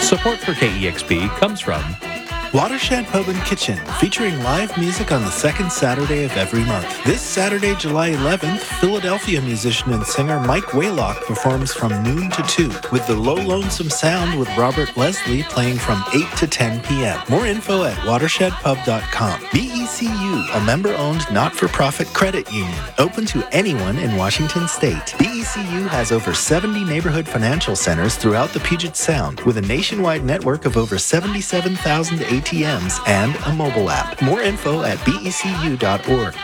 Support for KEXP comes from Watershed Pub and Kitchen, featuring live music on the second Saturday of every month. This Saturday, July 11th, Philadelphia musician and singer Mike Waylock performs from noon to 2, with the Low Lonesome Sound with Robert Leslie playing from 8 to 10 p.m. More info at watershedpub.com. BECU, a member-owned not-for-profit credit union, open to anyone in Washington State. BECU has over 70 neighborhood financial centers throughout the Puget Sound, with a nationwide network of over 77,000 ATMs and a mobile app. More info at becu.org.